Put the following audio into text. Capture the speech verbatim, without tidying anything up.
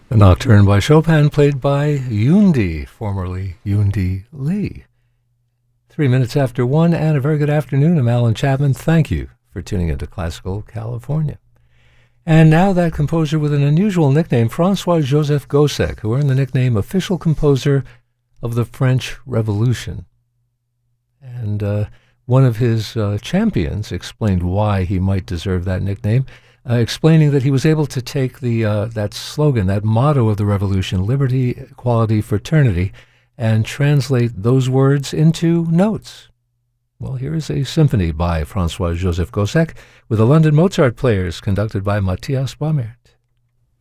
A nocturne by Chopin, played by Yundi, formerly Yundi Lee. Three minutes after one, and a very good afternoon. I'm Alan Chapman. Thank you for tuning into Classical California. And now that composer with an unusual nickname, Francois-Joseph Gossec, who earned the nickname Official Composer of the French Revolution. And uh, one of his uh, champions explained why he might deserve that nickname, Uh, explaining that he was able to take the uh, that slogan, that motto of the revolution, liberty, equality, fraternity, and translate those words into notes. Well, here is a symphony by Francois-Joseph Gossec with the London Mozart Players, conducted by Matthias Bamert.